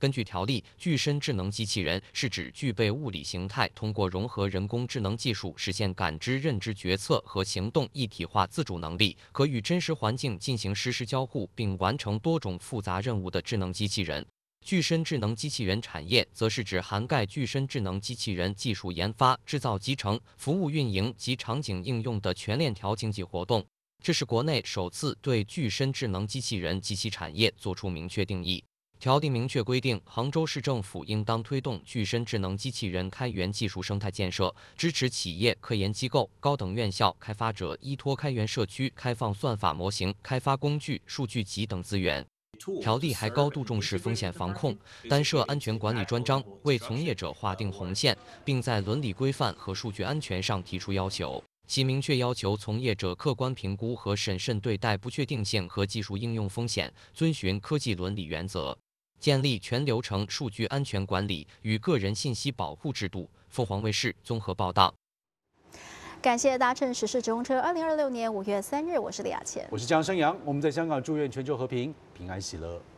根据条例，具身智能机器人是指具备物理形态，通过融合人工智能技术实现感知、认知、决策和行动一体化自主能力，可与真实环境进行实时交互，并完成多种复杂任务的智能机器人。具身智能机器人产业则是指涵盖具身智能机器人技术研发、制造集成、服务运营及场景应用的全链条经济活动。这是国内首次对具身智能机器人及其产业作出明确定义。条例明确规定，杭州市政府应当推动具身智能机器人开源技术生态建设，支持企业、科研机构、高等院校、开发者依托开源社区开放算法模型、开发工具、数据集等资源。条例还高度重视风险防控，单设安全管理专章，为从业者划定红线，并在伦理规范和数据安全上提出要求。其明确要求从业者客观评估和审慎对待不确定性和技术应用风险，遵循科技伦理原则，建立全流程数据安全管理与个人信息保护制度。凤凰卫视综合报道。 感谢搭乘时事直通车。2026年5月3日，我是李雅倩， 我是江生阳。我们在香港祝愿全球和平、平安喜乐。